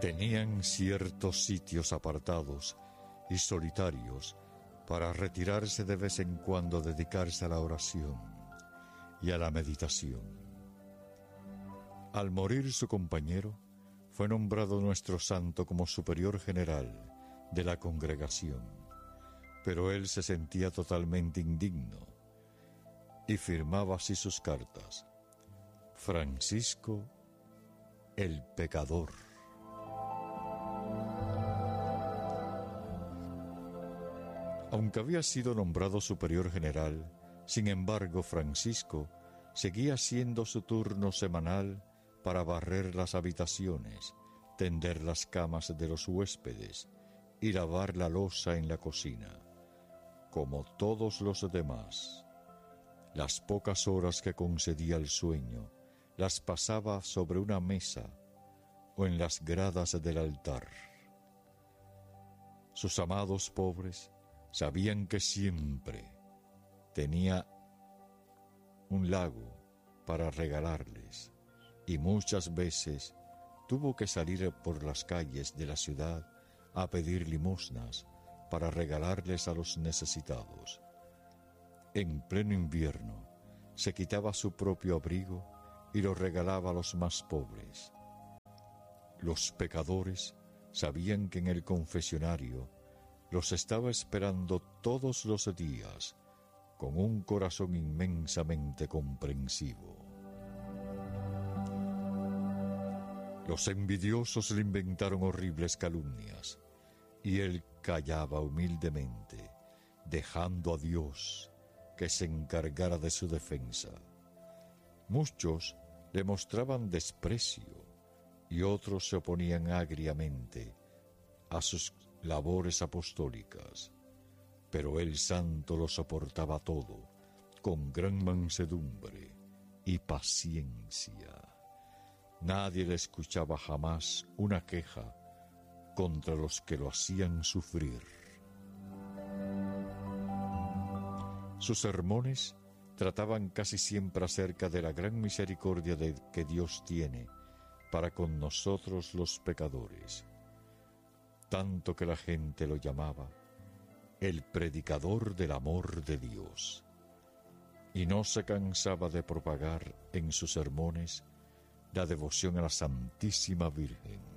Tenían ciertos sitios apartados y solitarios para retirarse de vez en cuando a dedicarse a la oración y a la meditación. Al morir su compañero, fue nombrado nuestro santo como superior general de la congregación, pero él se sentía totalmente indigno y firmaba así sus cartas: Francisco el pecador. Aunque había sido nombrado superior general, sin embargo, Francisco seguía haciendo su turno semanal para barrer las habitaciones, tender las camas de los huéspedes y lavar la loza en la cocina. Como todos los demás, las pocas horas que concedía al sueño las pasaba sobre una mesa o en las gradas del altar. Sus amados pobres sabían que siempre tenía un lago para regalarles, y muchas veces tuvo que salir por las calles de la ciudad a pedir limosnas para regalarles a los necesitados. En pleno invierno se quitaba su propio abrigo y lo regalaba a los más pobres. Los pecadores sabían que en el confesionario los estaba esperando todos los días con un corazón inmensamente comprensivo. Los envidiosos le inventaron horribles calumnias y él callaba humildemente, dejando a Dios que se encargara de su defensa. Muchos le mostraban desprecio y otros se oponían agriamente a sus labores apostólicas, pero el santo lo soportaba todo con gran mansedumbre y paciencia. Nadie le escuchaba jamás una queja contra los que lo hacían sufrir. Sus sermones trataban casi siempre acerca de la gran misericordia que Dios tiene para con nosotros los pecadores, tanto que la gente lo llamaba el predicador del amor de Dios, y no se cansaba de propagar en sus sermones la devoción a la Santísima Virgen.